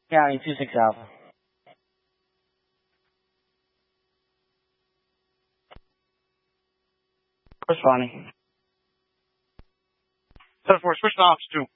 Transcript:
County 26 Alpha. Responding. 7-4, switch to Ops 2.